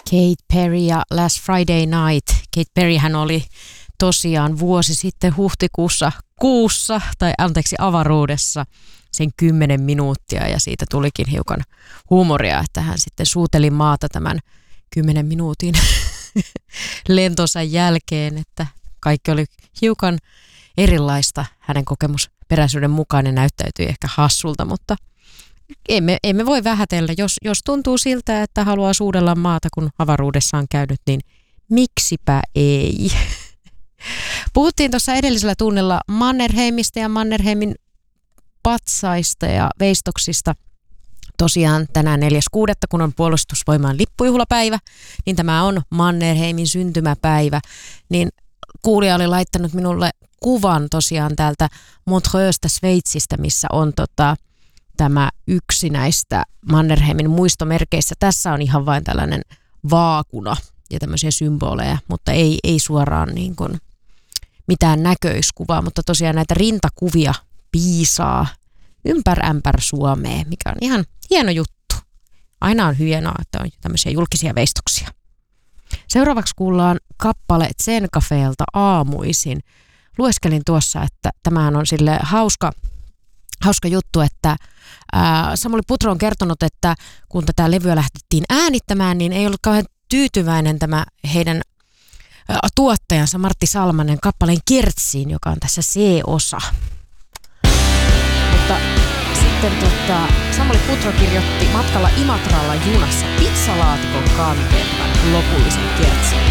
Katy Perry ja Last Friday Night. Katy Perryhän oli tosiaan vuosi sitten huhtikuussa avaruudessa sen 10 minuuttia ja siitä tulikin hiukan huumoria, että hän sitten suuteli maata tämän 10 minuutin lentonsa jälkeen, että kaikki oli hiukan erilaista hänen kokemusperäisyyden mukaan ja näyttäytyi ehkä hassulta, mutta emme voi vähätellä. Jos tuntuu siltä, että haluaa suudella maata, kun avaruudessa on käynyt, niin miksipä ei? Puhuttiin tuossa edellisellä tunnilla Mannerheimista ja Mannerheimin patsaista ja veistoksista. Tosiaan tänään 4.6., kun on puolustusvoimaan lippujuhlapäivä, niin tämä on Mannerheimin syntymäpäivä. Niin kuulija oli laittanut minulle kuvan tosiaan täältä Montreuxsta Sveitsistä, missä on tämä yksi näistä Mannerheimin muistomerkeistä. Tässä on ihan vain tällainen vaakuna ja tämmöisiä symboleja, mutta ei suoraan niin kuin mitään näköiskuvaa, mutta tosiaan näitä rintakuvia piisaa ympärämpär Suomea, mikä on ihan hieno juttu. Aina on hienoa, että on tämmöisiä julkisia veistoksia. Seuraavaksi kuullaan kappale Zen Cafeelta Aamuisin. Lueskelin tuossa, että tämähän on sille hauska juttu, että Samuli Putro on kertonut, että kun tätä levyä lähdettiin äänittämään, niin ei ollut kauhean tyytyväinen tämä heidän tuottajansa Martti Salmanen kappaleen Kertsiin, joka on tässä C-osa. Mutta sitten Samuli Putro kirjoitti matkalla Imatralla junassa pizzalaatikon kanteen lopullisen Kertsin.